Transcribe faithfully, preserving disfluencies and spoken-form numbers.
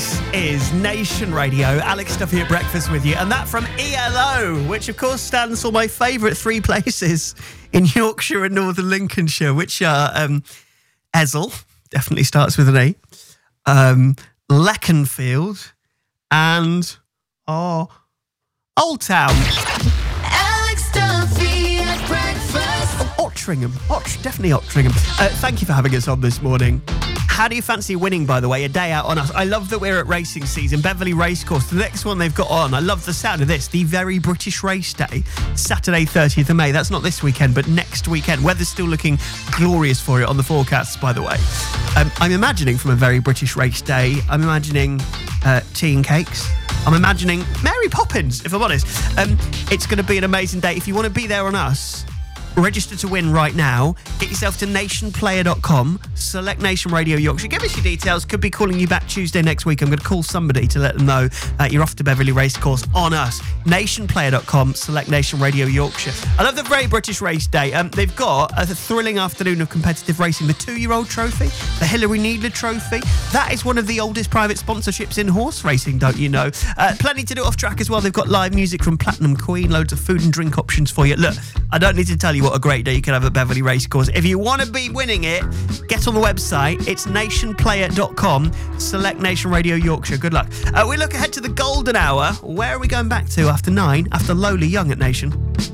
This is Nation Radio. Alex Duffy at breakfast with you. And that from E L O, which of course stands for my favourite three places in Yorkshire and Northern Lincolnshire, which are um, Ezzell, definitely starts with an E, um, Leconfield, and oh, Old Town. Alex Duffy at breakfast. Oh, Ottringham. Ott, definitely Ottringham. Uh, thank you for having us on this morning. How do you fancy winning, by the way, a day out on us? I love that we're at racing season, Beverley Racecourse. The next one they've got on, I love the sound of this, the Very British Race Day, Saturday thirtieth of May. That's not this weekend, but next weekend. Weather's still looking glorious for it on the forecasts, by the way. Um, I'm imagining from a Very British Race Day, I'm imagining uh, tea and cakes. I'm imagining Mary Poppins, if I'm honest. Um, it's going to be an amazing day. If you want to be there on us, register to win right now. Get yourself to nation player dot com, select Nation Radio Yorkshire. Give us your details. Could be calling you back Tuesday next week. I'm going to call somebody to let them know uh, you're off to Beverley Racecourse on us. nation player dot com, select Nation Radio Yorkshire. I love the Very British Race Day. Um, they've got a thrilling afternoon of competitive racing. The two-year-old trophy, the Hilary Needler Trophy. That is one of the oldest private sponsorships in horse racing, don't you know? Uh, plenty to do off track as well. They've got live music from Platinum Queen, loads of food and drink options for you. Look, I don't need to tell you what a great day you can have at Beverley Racecourse. If you want to be winning it, get on the website. It's nation player dot com. Select Nation Radio Yorkshire. Good luck. Uh, we look ahead to the golden hour. Where are we going back to after nine? After Lowly Young at Nation.